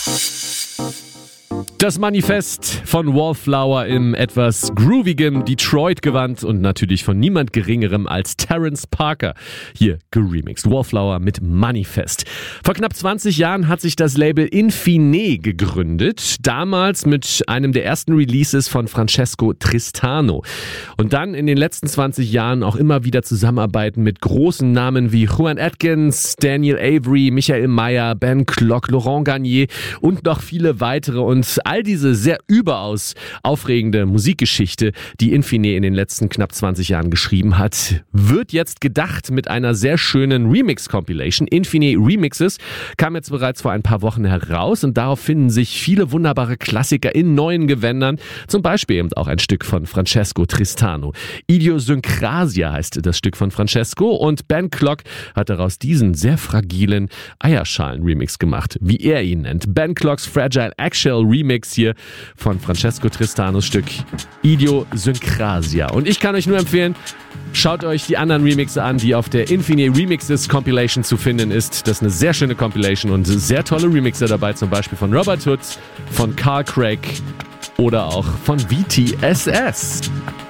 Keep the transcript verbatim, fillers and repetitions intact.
Das Manifest von Wallflower im etwas groovigen Detroit-Gewand und natürlich von niemand Geringerem als Terence Parker hier geremixed. Wallflower mit Manifest. Vor knapp zwanzig Jahren hat sich das Label Infine gegründet, damals mit einem der ersten Releases von Francesco Tristano. Und dann in den letzten zwanzig Jahren auch immer wieder Zusammenarbeiten mit großen Namen wie Juan Atkins, Daniel Avery, Michael Mayer, Ben Klock, Laurent Garnier und noch viele weitere. Und all diese sehr überaus aufregende Musikgeschichte, die Infine in den letzten knapp zwanzig Jahren geschrieben hat, wird jetzt gedacht mit einer sehr schönen Remix-Compilation. Infine Remixes kam jetzt bereits vor ein paar Wochen heraus und darauf finden sich viele wunderbare Klassiker in neuen Gewändern, zum Beispiel eben auch ein Stück von Francesco Tristano. Idiosynkrasia heißt das Stück von Francesco und Ben Klock hat daraus diesen sehr fragilen Eierschalen-Remix gemacht, wie er ihn nennt. Ben Klocks Fragile Actual Remix hier von Francesco Tristanos Stück Idiosynkrasia. Und ich kann euch nur empfehlen, schaut euch die anderen Remixe an, die auf der Infine Remixes Compilation zu finden ist. Das ist eine sehr schöne Compilation und sehr tolle Remixer dabei, zum Beispiel von Robert Hood, von Carl Craig oder auch von V T S S.